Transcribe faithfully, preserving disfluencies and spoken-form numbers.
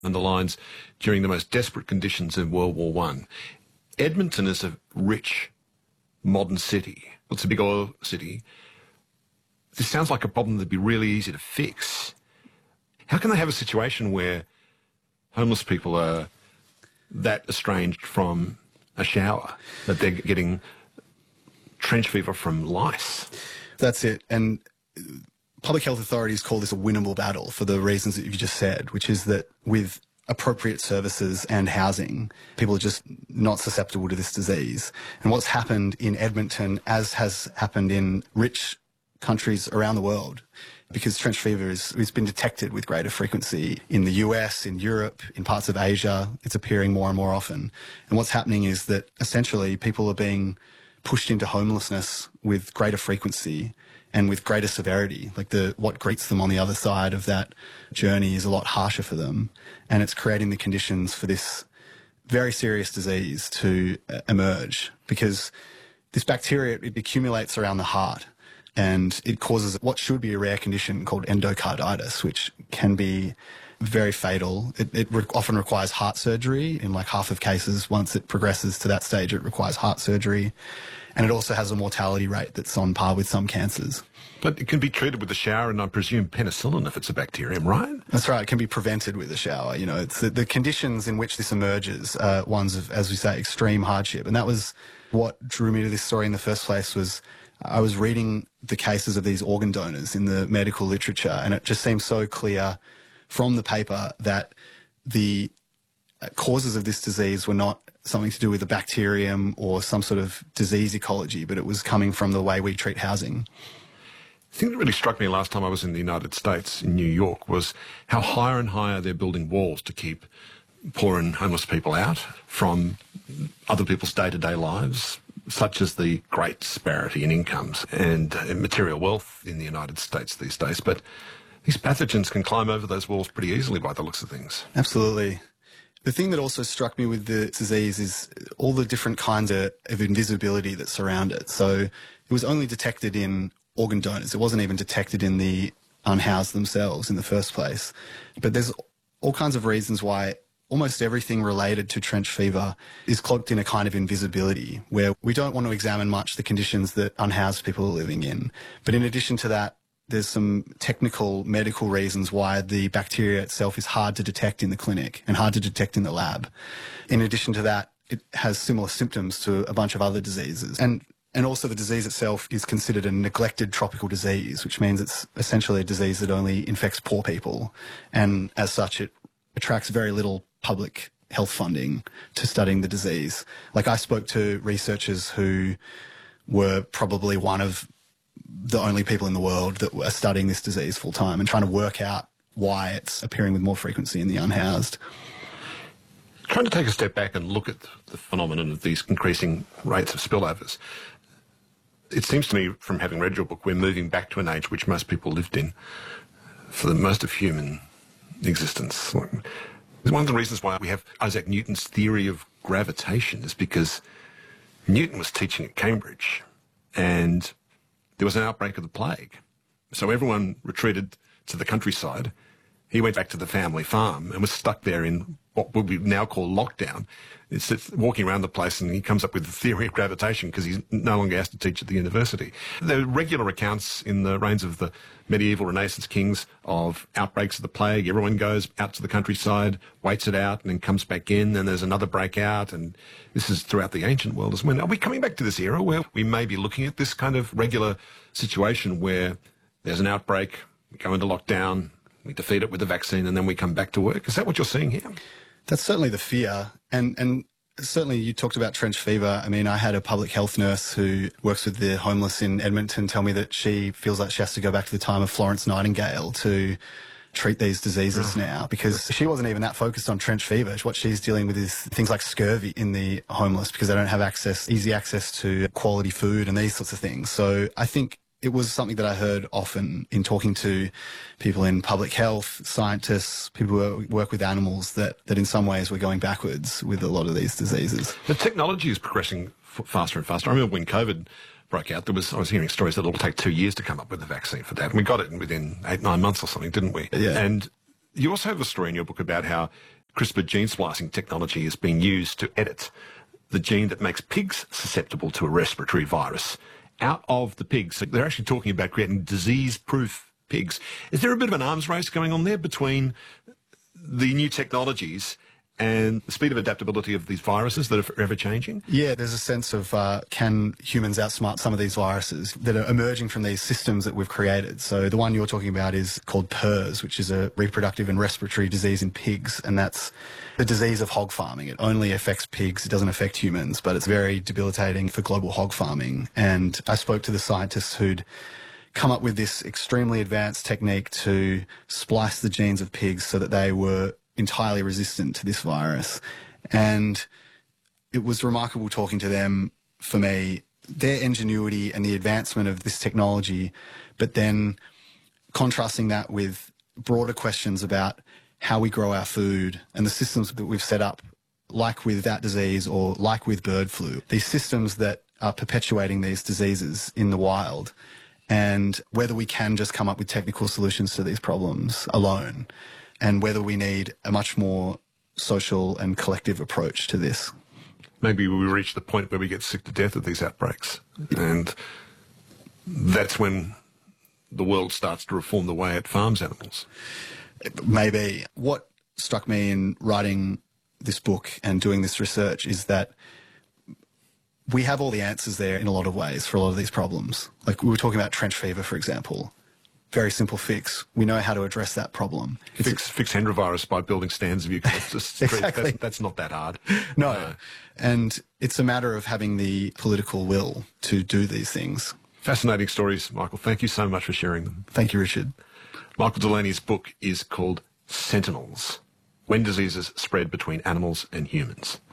and the lines during the most desperate conditions in World War One. Edmonton is a rich, modern city. It's a big oil city. This sounds like a problem that'd be really easy to fix. How can they have a situation where homeless people are that estranged from a shower that they're getting trench fever from lice? That's it. And public health authorities call this a winnable battle for the reasons that you just said, which is that with appropriate services and housing, people are just not susceptible to this disease. And what's happened in Edmonton, as has happened in rich countries around the world, because trench fever is, has been detected with greater frequency in the U S, in Europe, in parts of Asia. It's appearing more and more often. And what's happening is that essentially people are being pushed into homelessness with greater frequency and with greater severity. Like the what greets them on the other side of that journey is a lot harsher for them. And it's creating the conditions for this very serious disease to uh, emerge, because this bacteria, it accumulates around the heart. And it causes what should be a rare condition called endocarditis, which can be very fatal. It, it re- often requires heart surgery. In like half of cases, once it progresses to that stage, it requires heart surgery. And it also has a mortality rate that's on par with some cancers. But it can be treated with a shower and, I presume, penicillin if it's a bacterium, right? That's right. It can be prevented with a shower. You know, it's the, the conditions in which this emerges are ones of, as we say, extreme hardship. And that was what drew me to this story in the first place. Was I was reading the cases of these organ donors in the medical literature, and it just seemed so clear from the paper that the causes of this disease were not something to do with a bacterium or some sort of disease ecology, but it was coming from the way we treat housing. The thing that really struck me last time I was in the United States, in New York, was how higher and higher they're building walls to keep poor and homeless people out from other people's day-to-day lives, such as the great disparity in incomes and material wealth in the United States these days. But these pathogens can climb over those walls pretty easily by the looks of things. Absolutely. The thing that also struck me with the disease is all the different kinds of, of invisibility that surround it. So it was only detected in organ donors. It wasn't even detected in the unhoused themselves in the first place. But there's all kinds of reasons why almost everything related to trench fever is cloaked in a kind of invisibility, where we don't want to examine much the conditions that unhoused people are living in. But in addition to that, there's some technical medical reasons why the bacteria itself is hard to detect in the clinic and hard to detect in the lab. In addition to that, it has similar symptoms to a bunch of other diseases. And and also the disease itself is considered a neglected tropical disease, which means it's essentially a disease that only infects poor people. And as such, it attracts very little public health funding to studying the disease. Like, I spoke to researchers who were probably one of the only people in the world that were studying this disease full time and trying to work out why it's appearing with more frequency in the unhoused. Trying to take a step back and look at the phenomenon of these increasing rates of spillovers, it seems to me, from having read your book, we're moving back to an age which most people lived in for the most of human existence. One of the reasons why we have Isaac Newton's theory of gravitation is because Newton was teaching at Cambridge and there was an outbreak of the plague. So everyone retreated to the countryside. He went back to the family farm and was stuck there in what we now call lockdown. It's walking around the place, and he comes up with the theory of gravitation because he's no longer has to teach at the university. There are regular accounts in the reigns of the medieval Renaissance kings of outbreaks of the plague. Everyone goes out to the countryside, waits it out, and then comes back in, and there's another breakout, and this is throughout the ancient world as well. Are we coming back to this era where we may be looking at this kind of regular situation where there's an outbreak, we go into lockdown, we defeat it with a vaccine, and then we come back to work? Is that what you're seeing here? That's certainly the fear. And, and certainly you talked about trench fever. I mean, I had a public health nurse who works with the homeless in Edmonton tell me that she feels like she has to go back to the time of Florence Nightingale to treat these diseases now, because she wasn't even that focused on trench fever. What she's dealing with is things like scurvy in the homeless because they don't have access, easy access to quality food and these sorts of things. So I think it was something that I heard often in talking to people in public health, scientists, people who work with animals, that, that in some ways we're going backwards with a lot of these diseases. The technology is progressing f- faster and faster. I remember when COVID broke out, there was I was hearing stories that it'll take two years to come up with a vaccine for that. And we got it within eight, nine months or something, didn't we? Yeah. And You also have a story in your book about how CRISPR gene splicing technology is being used to edit the gene that makes pigs susceptible to a respiratory virus out of the pigs. So they're actually talking about creating disease-proof pigs. Is there a bit of an arms race going on there between the new technologies and the speed of adaptability of these viruses that are ever changing? Yeah, there's a sense of uh, can humans outsmart some of these viruses that are emerging from these systems that we've created. So the one you're talking about is called PRRS, which is a reproductive and respiratory disease in pigs, and that's the disease of hog farming. It only affects pigs, it doesn't affect humans, but it's very debilitating for global hog farming. And I spoke to the scientists who'd come up with this extremely advanced technique to splice the genes of pigs so that they were entirely resistant to this virus. And it was remarkable talking to them, for me, their ingenuity and the advancement of this technology, but then contrasting that with broader questions about how we grow our food and the systems that we've set up, like with that disease or like with bird flu, these systems that are perpetuating these diseases in the wild, and whether we can just come up with technical solutions to these problems alone, and whether we need a much more social and collective approach to this. Maybe we reach the point where we get sick to death of these outbreaks, and that's when the world starts to reform the way it farms animals. Maybe. What struck me in writing this book and doing this research is that we have all the answers there in a lot of ways for a lot of these problems. Like we were talking about trench fever, for example. Very simple fix. We know how to address that problem. Fix, fix Hendra virus by building stands of eucalyptus. Exactly. That's, that's not that hard. No. Uh, and it's a matter of having the political will to do these things. Fascinating stories, Michael. Thank you so much for sharing them. Thank you, Richard. Michael Delaney's book is called Sentinels: When Diseases Spread Between Animals and Humans.